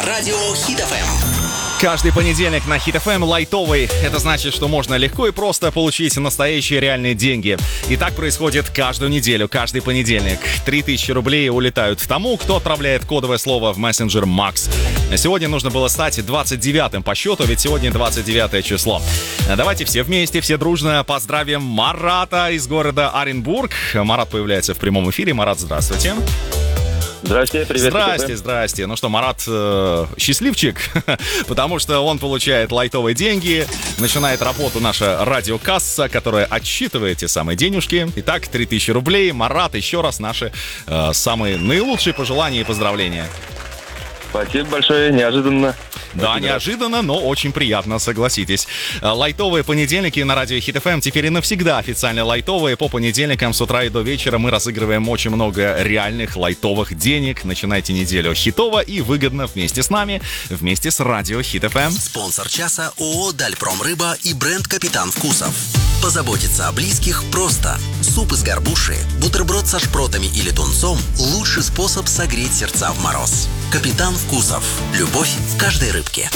Радио Хит FM. Каждый понедельник на Хит FM лайтовый. Это значит, что можно легко и просто получить настоящие реальные деньги. И так происходит каждую неделю, каждый понедельник. 3000 рублей улетают тому, кто отправляет кодовое слово в мессенджер Макс. Сегодня нужно было стать 29-м по счету, ведь сегодня 29 число. Давайте все вместе, все дружно поздравим Марата из города Оренбург. Марат появляется в прямом эфире. Марат, здравствуйте. Здрасте, привет. Здрасте. Ну что, Марат счастливчик, потому что он получает лайтовые деньги. Начинает работу наша радиокасса, которая отсчитывает те самые денежки. Итак, 3000 рублей. Марат, еще раз наши самые наилучшие пожелания и поздравления. Спасибо большое, неожиданно. Да, неожиданно, но очень приятно, согласитесь. Лайтовые понедельники на радио Хит FM теперь и навсегда официально лайтовые. По понедельникам с утра и до вечера мы разыгрываем очень много реальных лайтовых денег. Начинайте неделю хитово и выгодно вместе с нами, вместе с радио Хит FM. Спонсор часа ООО «Дальпром Рыба» и бренд «Капитан Вкусов». Позаботиться о близких просто. Суп из горбуши, бутерброд со шпротами или тунцом – лучший способ согреть сердца в мороз. «Капитан Вкусов». Любовь в каждой рыбке.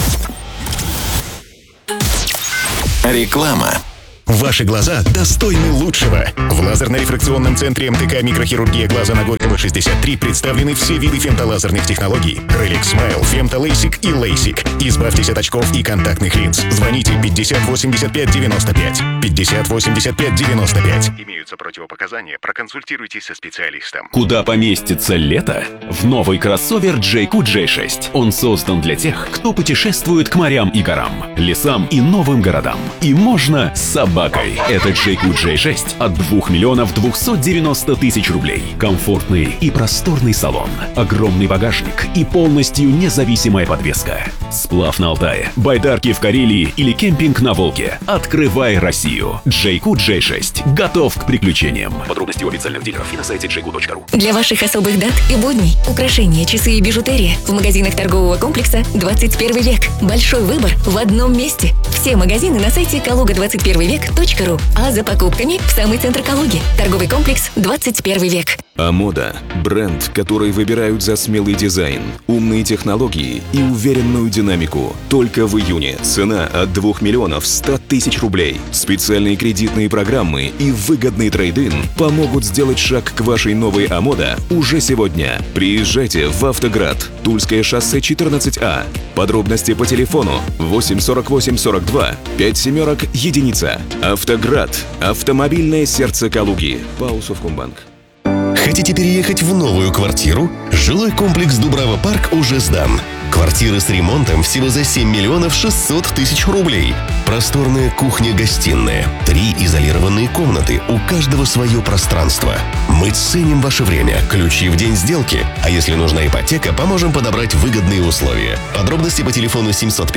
Реклама. Ваши глаза достойны лучшего. В лазерно-рефракционном центре МТК «Микрохирургия глаза» на Горького 63 представлены все виды фемтолазерных технологий. Реликс Смайл, фемтолейсик и лейсик. Избавьтесь от очков и контактных линз. Звоните 50 85 95. 50 85 95. Имеются противопоказания. Проконсультируйтесь со специалистом. Куда поместится лето? В новый кроссовер JQ J6. Он создан для тех, кто путешествует к морям и горам, лесам и новым городам. И можно с собакой. Это JQ J6 от 2 миллионов 290 тысяч рублей. Комфортный и просторный салон, огромный багажник и полностью независимая подвеска. Сплав на Алтае, байдарки в Карелии или кемпинг на Волге. Открывай Россию. JQ J6 готов к приключениям. Подробности у официальных дилеров и на сайте jq.ru. Для ваших особых дат и будней украшения, часы и бижутерия в магазинах торгового комплекса 21 век. Большой выбор в одном месте. Все магазины на сайте kaluga21vek.ru. А за покупками в самый центр Калуги. Торговый комплекс 21 век. Амода – бренд, который выбирают за смелый дизайн, умные технологии и уверенную динамику. Только в июне цена от 2 миллионов 100 тысяч рублей. Специальные кредитные программы и выгодный трейд-ин помогут сделать шаг к вашей новой Амода уже сегодня. Приезжайте в Автоград, Тульское шоссе 14А. Подробности по телефону 8 48 42 5 семерок единица. Автоград – автомобильное сердце Калуги. ПАО «Совкомбанк». Хотите переехать в новую квартиру? Жилой комплекс «Дубрава Парк» уже сдан. Квартиры с ремонтом всего за 7 миллионов 600 тысяч рублей. Просторная кухня-гостиная. 3 изолированные комнаты. У каждого свое пространство. Мы ценим ваше время. Ключи в день сделки. А если нужна ипотека, поможем подобрать выгодные условия. Подробности по телефону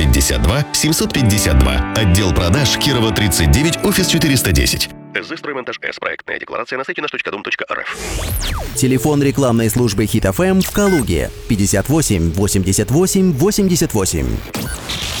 752 752. Отдел продаж Кирова 39, офис 410. СЗ «Строймонтаж С». Проектная декларация на сайте наш.дом.рф. Телефон рекламной службы Хит FM в Калуге 58 88 88.